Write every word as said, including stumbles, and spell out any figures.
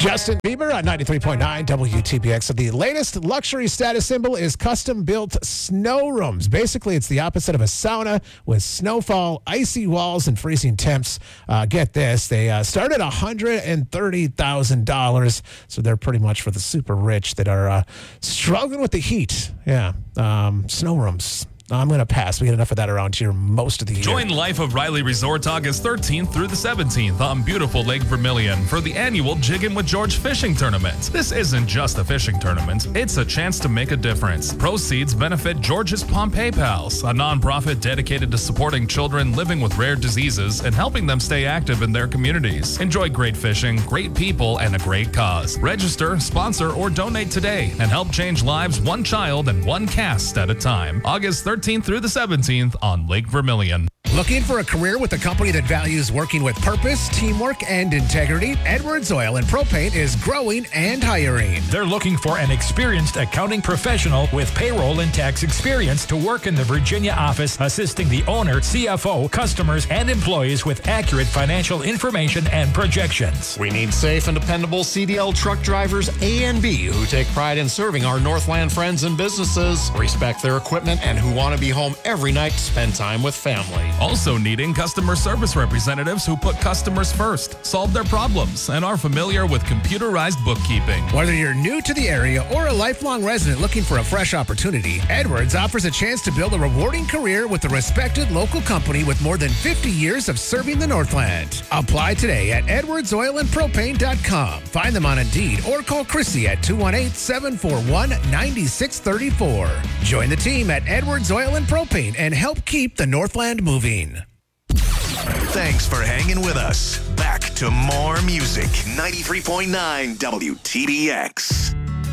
Justin Bieber on ninety-three point nine W T B X. So the latest luxury status symbol is custom-built snow rooms. Basically, it's the opposite of a sauna with snowfall, icy walls, and freezing temps. Uh, get this, they uh, start at one hundred thirty thousand dollars, so they're pretty much for the super rich that are uh, struggling with the heat. Yeah, um, snow rooms. I'm going to pass. We get enough of that around here most of the year. Join Life of Riley Resort August thirteenth through the seventeenth on beautiful Lake Vermilion for the annual Jiggin' with George fishing tournament. This isn't just a fishing tournament. It's a chance to make a difference. Proceeds benefit George's Pompeii Pals, a nonprofit dedicated to supporting children living with rare diseases and helping them stay active in their communities. Enjoy great fishing, great people, and a great cause. Register, sponsor, or donate today and help change lives one child and one cast at a time. August thirteenth through the seventeenth on Lake Vermilion. Looking for a career with a company that values working with purpose, teamwork, and integrity? Edwards Oil and Propane is growing and hiring. They're looking for an experienced accounting professional with payroll and tax experience to work in the Virginia office, assisting the owner, C F O, customers, and employees with accurate financial information and projections. We need safe and dependable C D L truck drivers A and B who take pride in serving our Northland friends and businesses, respect their equipment, and who want to be home every night to spend time with family. Also needing customer service representatives who put customers first, solve their problems, and are familiar with computerized bookkeeping. Whether you're new to the area or a lifelong resident looking for a fresh opportunity, Edwards offers a chance to build a rewarding career with a respected local company with more than fifty years of serving the Northland. Apply today at edwards oil and propane dot com. Find them on Indeed or call Chrissy at two one eight, seven four one, nine six three four. Join the team at Edwards Oil and Propane and help keep the Northland moving. Thanks for hanging with us. Back to more music. ninety-three point nine W T B X.